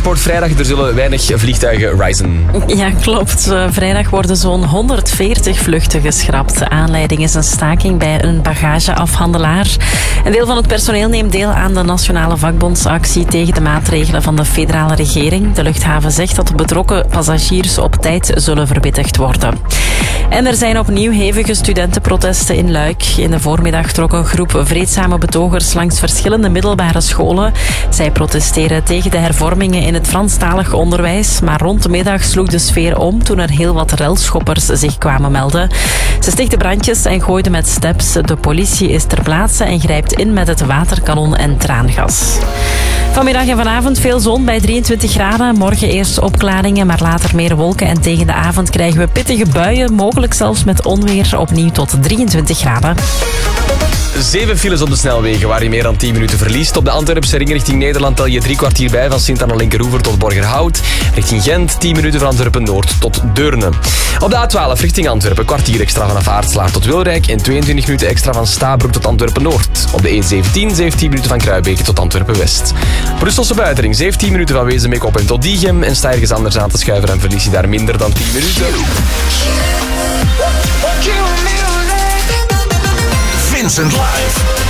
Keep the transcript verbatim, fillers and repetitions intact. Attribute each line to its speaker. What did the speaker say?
Speaker 1: Airport vrijdag. Er zullen weinig vliegtuigen risen.
Speaker 2: Ja, klopt. Vrijdag worden zo'n honderdveertig vluchten geschrapt. De aanleiding is een staking bij een bagageafhandelaar. Een deel van het personeel neemt deel aan de nationale vakbondsactie tegen de maatregelen van de federale regering. De luchthaven zegt dat de betrokken passagiers op tijd zullen verwittigd worden. En er zijn opnieuw hevige studentenprotesten in Luik. In de voormiddag trok een groep vreedzame betogers langs verschillende middelbare scholen. Zij protesteren tegen de hervormingen in het Franstalig onderwijs. Maar rond de middag sloeg de sfeer om toen er heel wat relschoppers zich kwamen melden. Ze stichtten brandjes en gooiden met steps. De politie is ter plaatse en grijpt in met het waterkanon en traangas. Vanmiddag en vanavond veel zon bij drieëntwintig graden. Morgen eerst opklaringen, maar later meer wolken. En tegen de avond krijgen we pittige buien, mogelijk zelfs met onweer, opnieuw tot drieëntwintig graden.
Speaker 1: Zeven files op de snelwegen waar je meer dan tien minuten verliest. Op de Antwerpse ring richting Nederland tel je drie kwartier bij van Sint-Anna-Linkeroever tot Borgerhout. Richting Gent tien minuten van Antwerpen-Noord tot Deurne. Op de A twaalf richting Antwerpen kwartier extra vanaf Aartslaar tot Wilrijk en tweeëntwintig minuten extra van Stabroek tot Antwerpen-Noord. Op de E zeventien zeventien minuten van Kruibeke tot Antwerpen-West. Brusselse buitenring zeventien minuten van Wezenbeek op en tot Diegem. En sta ergens anders aan te schuiven en verlies je daar minder dan tien minuten.
Speaker 3: Vincent Live.